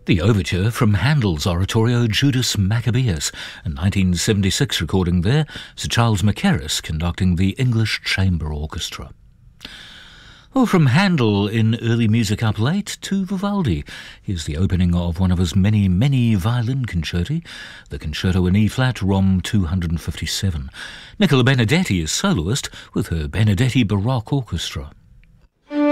The overture from Handel's oratorio Judas Maccabeus, a 1976 recording there, Sir Charles Mackerras conducting the English Chamber Orchestra. Well, from Handel in early music up late to Vivaldi. Here's the opening of one of his many, many violin concerti, the Concerto in E-flat, Rom 257. Nicola Benedetti is soloist with her Benedetti Baroque Orchestra.